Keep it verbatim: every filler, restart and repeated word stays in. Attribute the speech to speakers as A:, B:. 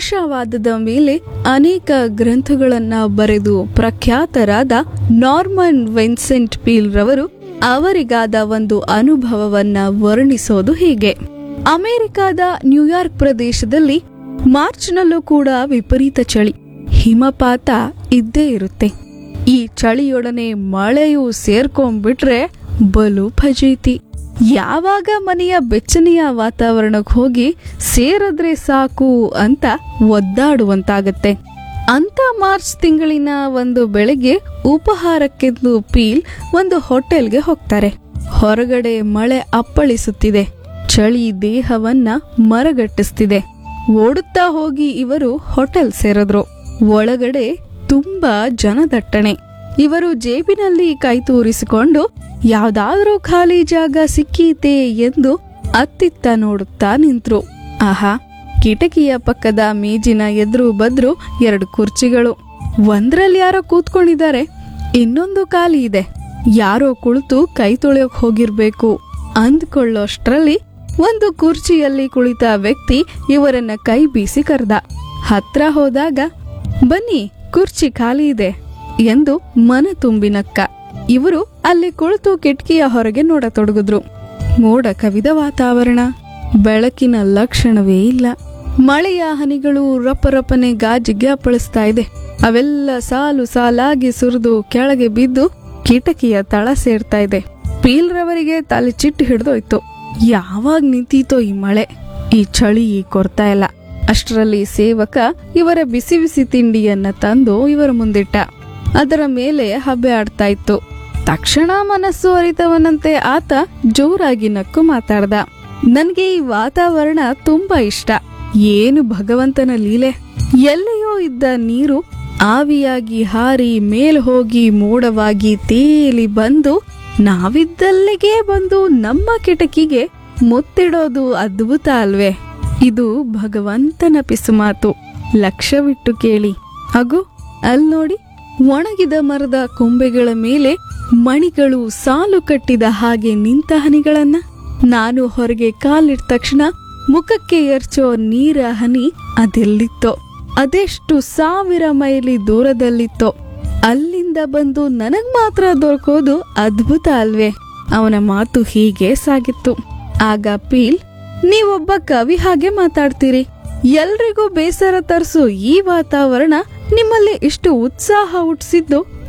A: ಭಾಷಾವಾದದ ಮೇಲೆ ಅನೇಕ ಗ್ರಂಥಗಳನ್ನ ಬರೆದು ಪ್ರಖ್ಯಾತರಾದ ನಾರ್ಮನ್ ವಿನ್ಸೆಂಟ್ ಪೀಲ್ ರವರು ಅವರಿಗಾದ ಒಂದು ಅನುಭವವನ್ನ ವರ್ಣಿಸೋದು ಹೀಗೆ. ಅಮೆರಿಕಾದ ನ್ಯೂಯಾರ್ಕ್ ಪ್ರದೇಶದಲ್ಲಿ ಮಾರ್ಚ್ನಲ್ಲೂ ಕೂಡ ವಿಪರೀತ ಚಳಿ, ಹಿಮಪಾತ ಇದ್ದೇ ಇರುತ್ತೆ. ಈ ಚಳಿಯೊಡನೆ ಮಳೆಯೂ ಸೇರ್ಕೊಂಡ್ಬಿಟ್ರೆ ಬಲು ಫಜೀತಿ. ಯಾವಾಗ ಮನೆಯ ಬೆಚ್ಚನೆಯ ವಾತಾವರಣಕ್ಕೆ ಹೋಗಿ ಸೇರಿದ್ರೆ ಸಾಕು ಅಂತ ಒದ್ದಾಡುವಂತಾಗತ್ತೆ. ಅಂತ ಮಾರ್ಚ್ ತಿಂಗಳಿನ ಒಂದು ಬೆಳಗ್ಗೆ ಉಪಹಾರಕ್ಕೆಂದು ಪೀಲ್ ಒಂದು ಹೋಟೆಲ್ಗೆ ಹೋಗ್ತಾರೆ. ಹೊರಗಡೆ ಮಳೆ ಅಪ್ಪಳಿಸುತ್ತಿದೆ, ಚಳಿ ದೇಹವನ್ನ ಮರಗಟ್ಟಿಸ್ತಿದೆ. ಓಡುತ್ತಾ ಹೋಗಿ ಇವರು ಹೋಟೆಲ್ ಸೇರಿದ್ರು. ಒಳಗಡೆ ತುಂಬಾ ಜನದಟ್ಟಣೆ. ಇವರು ಜೇಬಿನಲ್ಲಿ ಕೈ ತೂರಿಸಿಕೊಂಡು ಯಾವ್ದಾದ್ರೂ ಖಾಲಿ ಜಾಗ ಸಿಕ್ಕೀತೆ ಎಂದು ಅತ್ತಿತ್ತ ನೋಡುತ್ತಾ ನಿಂತ್ರು. ಆಹಾ, ಕಿಟಕಿಯ ಪಕ್ಕದ ಮೇಜಿನ ಎದುರು ಬದ್ರು ಎರಡು ಕುರ್ಚಿಗಳು. ಒಂದ್ರಲ್ಲಿ ಯಾರೋ ಕೂತ್ಕೊಂಡಿದ್ದಾರೆ, ಇನ್ನೊಂದು ಖಾಲಿ ಇದೆ. ಯಾರೋ ಕುಳಿತು ಕೈ ತೊಳೆಯೋಕ್ ಹೋಗಿರ್ಬೇಕು ಅಂದ್ಕೊಳ್ಳೋಷ್ಟ್ರಲ್ಲಿ ಒಂದು ಕುರ್ಚಿಯಲ್ಲಿ ಕುಳಿತ ವ್ಯಕ್ತಿ ಇವರನ್ನ ಕೈ ಬೀಸಿ ಕರೆದ. ಹತ್ರ ಹೋದಾಗ ಬನ್ನಿ, ಕುರ್ಚಿ ಖಾಲಿ ಇದೆ ಎಂದು ಮನ ತುಂಬಿನಕ್ಕ. ಇವರು ಅಲ್ಲಿ ಕುಳಿತು ಕಿಟಕಿಯ ಹೊರಗೆ ನೋಡತೊಡಗಿದ್ರು. ಮೋಡ ಕವಿದ ವಾತಾವರಣ, ಬೆಳಕಿನ ಲಕ್ಷಣವೇ ಇಲ್ಲ. ಮಳೆಯ ಹನಿಗಳು ರಪರಪನೆ ಗಾಜಿಗೆ ಅಪ್ಪಳಿಸ್ತಾ ಇದೆ. ಅವೆಲ್ಲ ಸಾಲು ಸಾಲಾಗಿ ಸುರಿದು ಕೆಳಗೆ ಬಿದ್ದು ಕಿಟಕಿಯ ತಳ ಸೇರ್ತಾ ಇದೆ. ಪೀಲ್ ರವರಿಗೆ ತಲೆ ಚಿಟ್ಟು ಹಿಡಿದೋಯ್ತು. ಯಾವಾಗ ನಿಂತೀತೋ ಈ ಮಳೆ, ಈ ಚಳಿ ಕೊರ್ತಾ ಇಲ್ಲ. ಅಷ್ಟರಲ್ಲಿ ಸೇವಕ ಇವರ ಬಿಸಿ ಬಿಸಿ ತಿಂಡಿಯನ್ನ ತಂದು ಇವರ ಮುಂದಿಟ್ಟ. ಅದರ ಮೇಲೆ ಹಬ್ಬೆ ಆಡ್ತಾ ಇತ್ತು. ತಕ್ಷಣ ಮನಸ್ಸು ಅರಿತವನಂತೆ ಆತ ಜೋರಾಗಿ ನಕ್ಕು ಮಾತಾಡ್ದ. ನನ್ಗೆ ಈ ವಾತಾವರಣ ತುಂಬಾ ಇಷ್ಟ. ಏನು ಭಗವಂತನ ಲೀಲೆ. ಎಲ್ಲೆಯೋ ಇದ್ದ ನೀರು ಆವಿಯಾಗಿ ಹಾರಿ ಮೇಲ್ ಹೋಗಿ ಮೋಡವಾಗಿ ತೇಲಿ ಬಂದು ನಾವಿದ್ದಲ್ಲಿಗೆ ಬಂದು ನಮ್ಮ ಕಿಟಕಿಗೆ ಮುತ್ತಿಡೋದು ಅದ್ಭುತ ಅಲ್ವೇ? ಇದು ಭಗವಂತನ ಪಿಸುಮಾತು. ಲಕ್ಷ್ಯವಿಟ್ಟು ಕೇಳಿ. ಅಗೋ, ಅಲ್ ನೋಡಿ, ಒಣಗಿದ ಮರದ ಕೊಂಬೆಗಳ ಮೇಲೆ ಮಣಿಗಳು ಸಾಲು ಕಟ್ಟಿದ ಹಾಗೆ ನಿಂತ ಹನಿಗಳನ್ನ. ನಾನು ಹೊರಗೆ ಕಾಲಿಟ್ಟ ತಕ್ಷಣ ಮುಖಕ್ಕೆ ಎರಚೋ ನೀರ ಹನಿ ಅದೆಲ್ಲಿತ್ತೋ, ಅದೆಷ್ಟು ಸಾವಿರ ಮೈಲಿ ದೂರದಲ್ಲಿತ್ತೋ, ಅಲ್ಲಿಂದ ಬಂದು ನನಗ್ ಮಾತ್ರ ದೊರಕೋದು ಅದ್ಭುತ ಅಲ್ವೇ? ಅವನ ಮಾತು ಹೀಗೆ ಸಾಗಿತ್ತು. ಆಗ ಪೀಲ್, ನೀವೊಬ್ಬ ಕವಿ ಹಾಗೆ ಮಾತಾಡ್ತೀರಿ. ಎಲ್ರಿಗೂ ಬೇಸರ ತರಿಸೋ ಈ ವಾತಾವರಣ ನಿಮ್ಮಲ್ಲಿ ಇಷ್ಟು ಉತ್ಸಾಹ ಹುಟ್ಟಿಸಿದ್ದು